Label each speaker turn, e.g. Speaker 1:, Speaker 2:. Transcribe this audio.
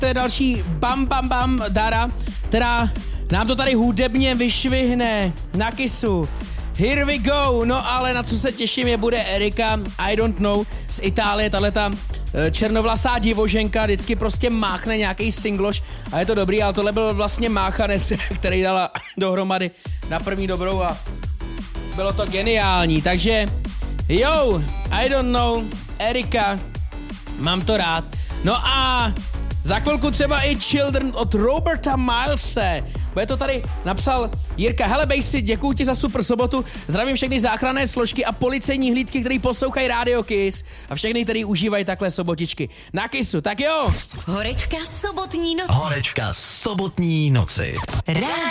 Speaker 1: To je další Bam Bam Bam Dara, která nám to tady hudebně vyšvihne na kysu. Here we go, no ale na co se těším bude Erika, I don't know, z Itálie, tahleta černovlasá divoženka, vždycky prostě máchne nějaký singloš a je to dobrý, ale tohle byl vlastně máchanec, který dala dohromady na první dobrou a bylo to geniální, takže yo, I don't know, Erika, mám to rád. No a za chvilku třeba i Children od Roberta Milese. Bude to tady napsal Jirka. Hele Bejsi, děkuju ti za super sobotu. Zdravím všechny záchranné složky a policejní hlídky, který poslouchají Radio Kiss a všechny, který užívají takhle sobotičky. Na Kissu, tak jo.
Speaker 2: Horečka sobotní noci.
Speaker 3: Horečka sobotní noci.
Speaker 2: Rádio